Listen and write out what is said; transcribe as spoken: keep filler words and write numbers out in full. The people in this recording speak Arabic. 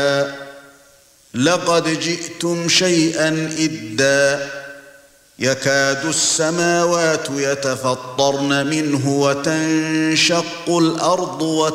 لقد جئتم شيئا إدا يكاد السماوات يتفطرن منه وتنشق الأرض